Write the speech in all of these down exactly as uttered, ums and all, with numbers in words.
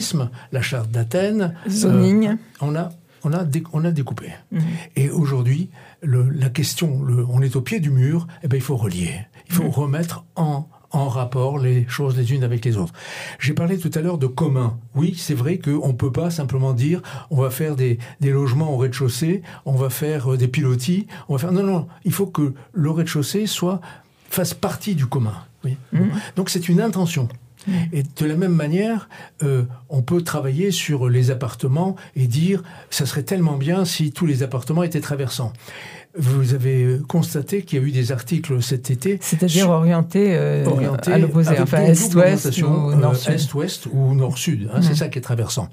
la charte d'Athènes, zoning. Euh, on a On a, dé, on a découpé. Mmh. Et aujourd'hui, le, la question, le, on est au pied du mur, eh ben, il faut relier. Il faut mmh. remettre en, en rapport les choses les unes avec les autres. J'ai parlé tout à l'heure de commun. Oui, c'est vrai qu'on ne peut pas simplement dire on va faire des, des logements au rez-de-chaussée, on va faire des pilotis, on va faire... Non, non, il faut que le rez-de-chaussée soit, fasse partie du commun. Oui. Mmh. Bon. Donc c'est une intention. Et de la même manière, euh, on peut travailler sur les appartements et dire ça serait tellement bien si tous les appartements étaient traversants. Vous avez constaté qu'il y a eu des articles cet été... C'est-à-dire sur, orientés, euh, orientés à l'opposé, enfin est-ouest ou nord-sud. Euh, est-ouest ou nord-sud, hein, mmh. c'est ça qui est traversant.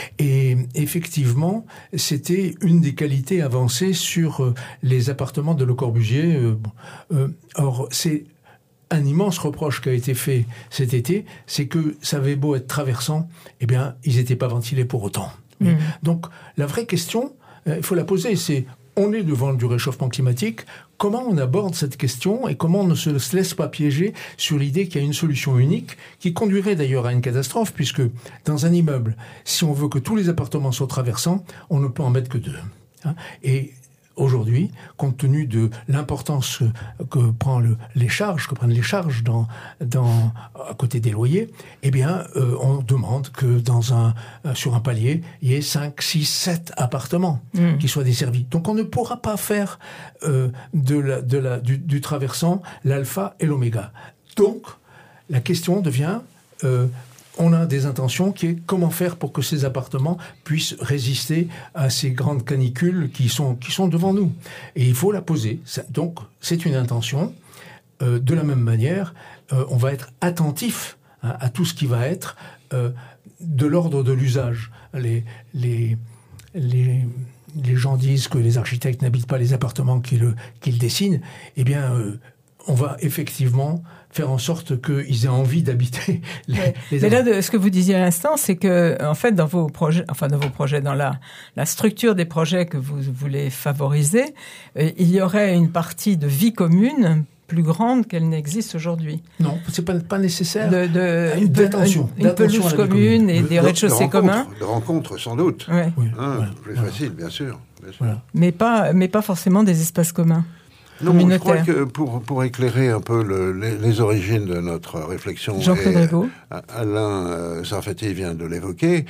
Et effectivement, c'était une des qualités avancées sur euh, les appartements de Le Corbusier. Euh, euh, or, c'est... Un immense reproche qui a été fait cet été, c'est que ça avait beau être traversant, eh bien, ils n'étaient pas ventilés pour autant. Mmh. Donc, la vraie question, il euh, faut la poser, c'est on est devant du réchauffement climatique, comment on aborde cette question et comment on ne se laisse pas piéger sur l'idée qu'il y a une solution unique qui conduirait d'ailleurs à une catastrophe, puisque dans un immeuble, si on veut que tous les appartements soient traversants, on ne peut en mettre que deux. Hein, et aujourd'hui, compte tenu de l'importance que prend le, les charges, que prennent les charges dans, dans, à côté des loyers, eh bien, euh, on demande que dans un, euh, sur un palier, il y ait cinq, six, sept appartements mmh. qui soient desservis. Donc, on ne pourra pas faire euh, de la, de la, du, du traversant l'alpha et l'oméga. Donc, la question devient... Euh, on a des intentions qui est comment faire pour que ces appartements puissent résister à ces grandes canicules qui sont, qui sont devant nous. Et il faut la poser. Donc, c'est une intention. Euh, de la même manière, euh, on va être attentif hein, à tout ce qui va être euh, de l'ordre de l'usage. Les, les, les, les gens disent que les architectes n'habitent pas les appartements qu'ils, qu'ils dessinent. Eh bien, euh, on va effectivement... faire en sorte qu'ils aient envie d'habiter les, ouais. les Mais là, de, ce que vous disiez à l'instant, c'est que, en fait, dans vos projets, enfin, dans vos projets, dans la, la structure des projets que vous voulez favoriser, euh, il y aurait une partie de vie commune plus grande qu'elle n'existe aujourd'hui. Non, c'est pas, pas nécessaire. De, de, une d'attention. Une, une pelouse commune et des rez-de-chaussée communs. De rencontres, sans doute. Ouais. Oui, hein, voilà, plus voilà. facile, bien sûr. Bien sûr. Voilà. Mais pas, mais pas forcément des espaces communs. Non, je crois que pour, pour éclairer un peu le, les, les origines de notre réflexion, Jean-Claude Rigaud. Alain euh, Sarfati vient de l'évoquer,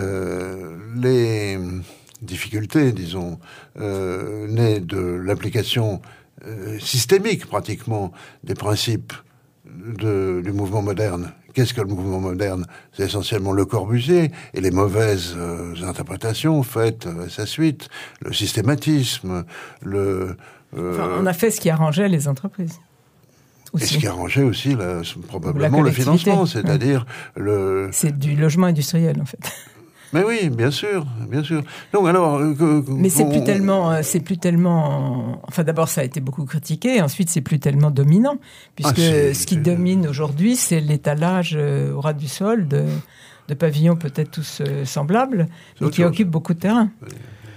euh, les difficultés, disons, euh, nées de l'application euh, systémique, pratiquement, des principes de, du mouvement moderne. Qu'est-ce que le mouvement moderne ? C'est essentiellement Le Corbusier et les mauvaises euh, interprétations faites à sa suite, le systématisme, le... Euh, enfin, on a fait ce qui arrangeait les entreprises. Aussi. Et ce qui arrangeait aussi la, probablement le financement, c'est-à-dire ouais. le... C'est du logement industriel, en fait. Mais oui, bien sûr, bien sûr. Donc alors, que, mais c'est on... plus tellement, c'est plus tellement. Enfin, d'abord, ça a été beaucoup critiqué. Ensuite, c'est plus tellement dominant, puisque ah, c'est, ce qui c'est... domine aujourd'hui, c'est l'étalage au ras du sol de, de pavillons peut-être tous semblables, c'est et qui chose. Occupent beaucoup de terrain. Oui.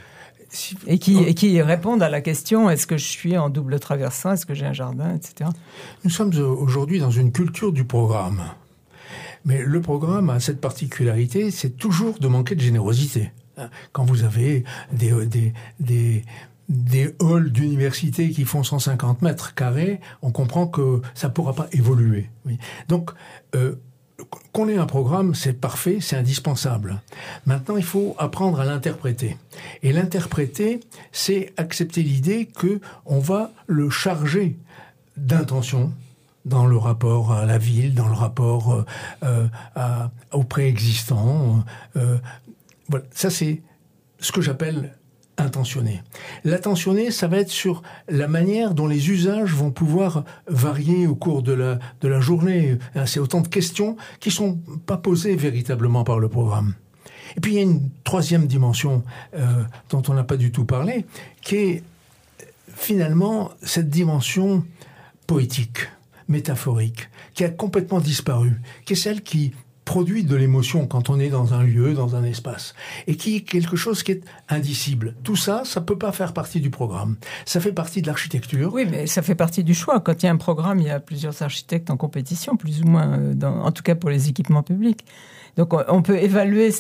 Et qui, et qui répondent à la question, est-ce que je suis en double traversant, est-ce que j'ai un jardin, et cetera. Nous sommes aujourd'hui dans une culture du programme. Mais le programme a cette particularité, c'est toujours de manquer de générosité. Quand vous avez des, des, des, des halls d'université qui font cent cinquante mètres carrés, on comprend que ça ne pourra pas évoluer. Oui. Donc, euh, qu'on ait un programme, c'est parfait, c'est indispensable. Maintenant, il faut apprendre à l'interpréter. Et l'interpréter, c'est accepter l'idée que on va le charger d'intention dans le rapport à la ville, dans le rapport euh, à, au préexistant. Euh, voilà. Ça, c'est ce que j'appelle intentionné. L'attentionné, ça va être sur la manière dont les usages vont pouvoir varier au cours de la, de la journée. C'est autant de questions qui ne sont pas posées véritablement par le programme. Et puis il y a une troisième dimension euh, dont on n'a pas du tout parlé, qui est finalement cette dimension poétique, métaphorique, qui a complètement disparu, qui est celle qui produit de l'émotion quand on est dans un lieu, dans un espace, et qui est quelque chose qui est indicible. Tout ça, ça peut pas faire partie du programme. Ça fait partie de l'architecture. Oui, mais ça fait partie du choix. Quand il y a un programme, il y a plusieurs architectes en compétition, plus ou moins, dans, en tout cas pour les équipements publics. Donc on, on peut évaluer